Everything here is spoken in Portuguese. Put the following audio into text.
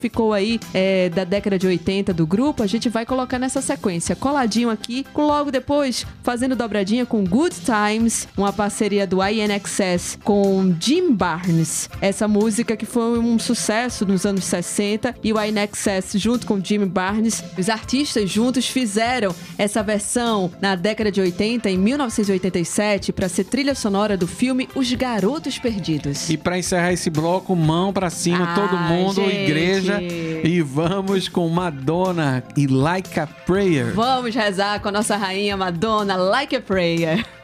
ficou aí da década de 80 do grupo, a gente vai colocar nessa sequência, coladinho aqui, logo depois fazendo dobradinha com Good Times, uma parceria do INXS com Jim Barnes. Essa música que foi um sucesso nos anos 60 e o INXS junto com Jim Barnes, os artistas juntos fizeram essa versão na década de 80, em 1987, para ser trilha sonora do filme Os Garotos Perdidos. E para encerrar esse bloco, mão pra cima, todo mundo, gente. igreja, e vamos com Madonna e Like a Prayer. Vamos rezar com a nossa rainha Madonna, Like a Prayer.